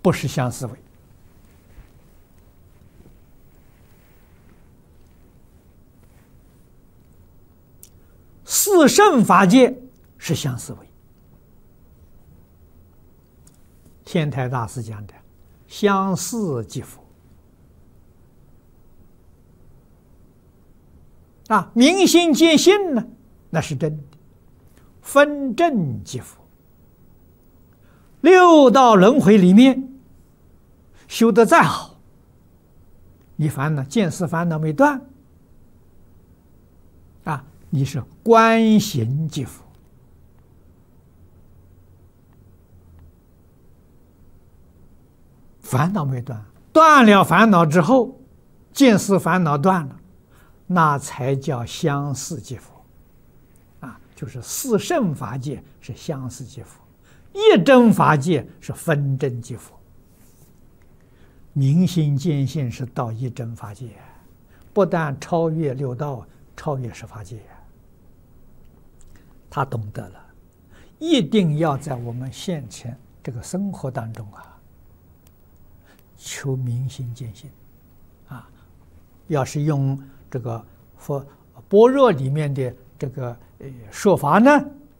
不是相思维。四圣法界是相思维。天台大师讲的相似即佛啊，明心见性呢，那是真的，分正即佛。六道轮回里面修得再好，你烦恼见思烦恼没断啊，你是观行即佛。烦恼没断，断了烦恼之后，见思烦恼断了，那才叫相似即佛啊，就是四圣法界是相似即佛，一真法界是分真即佛。明心见性是到一真法界，不但超越六道，超越十法界。他懂得了，一定要在我们现前这个生活当中啊，求明心见性啊。要是用这个佛般若里面的这个说法呢，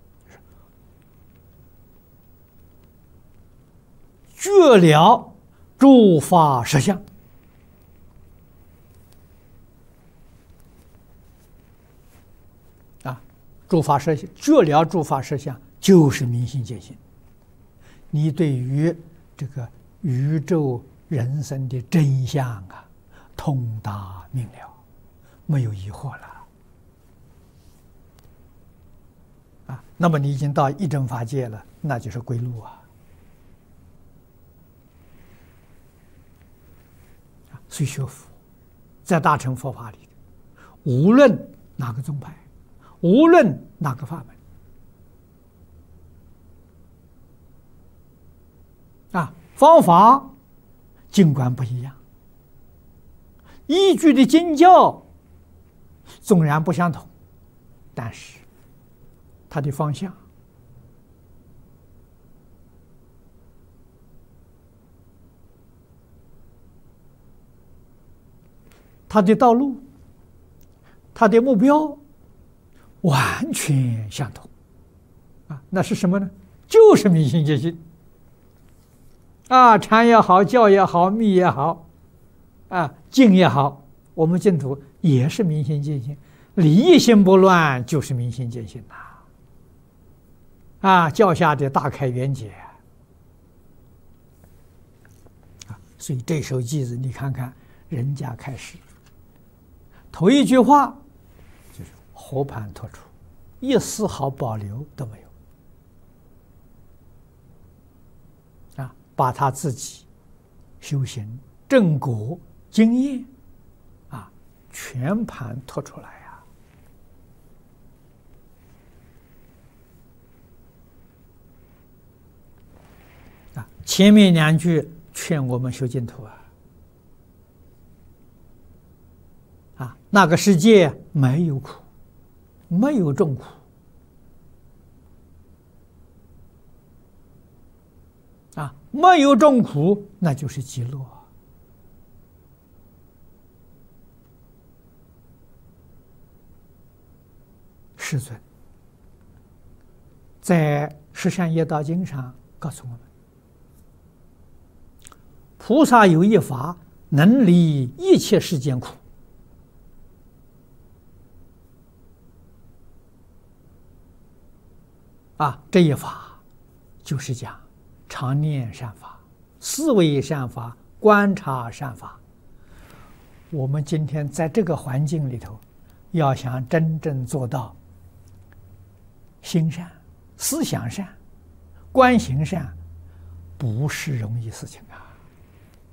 觉了诸法实相啊，诸法实相，觉了诸法实相就是明心见性。你对于这个宇宙人生的真相啊，通达明了，没有疑惑了啊。那么你已经到一真法界了，那就是归路啊。所以学佛，在大乘佛法里，无论哪个宗派，无论哪个法门啊，方法尽管不一样，依据的经教纵然不相同，但是它的方向它的道路，它的目标完全相同啊！那是什么呢？就是明心见性啊！禅也好，教也好，密也好啊，净也好，我们净土也是明心见性，理一心不乱就是明心见性呐！啊，教下的大开圆解啊！所以这首偈子，你看看人家开始。头一句话就是和盘托出，一丝毫保留都没有啊！把他自己修行正果经验啊，全盘托出来啊！前面两句劝我们修净土啊。那个世界没有苦，没有众苦啊，没有众苦，那就是极乐。世尊在《十善业道经》上告诉我们，菩萨有一法能离一切世间苦。啊，这一法就是讲常念善法、思维善法、观察善法。我们今天在这个环境里头，要想真正做到心善、思想善、观行善，不是容易事情啊。